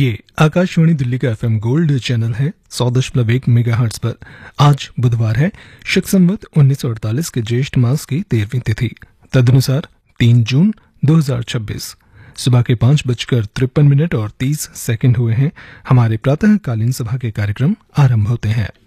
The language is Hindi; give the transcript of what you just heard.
ये आकाशवाणी दिल्ली का एफएम गोल्ड चैनल है 100.1 मेगाहर्ट्ज पर। आज बुधवार है, शक संवत 1948 के ज्येष्ठ मास की 13वीं तिथि, तदनुसार 3 जून 2026। सुबह के 5:53 और 30 सेकंड हुए हैं। हमारे प्रातःकालीन सभा के कार्यक्रम आरंभ होते हैं।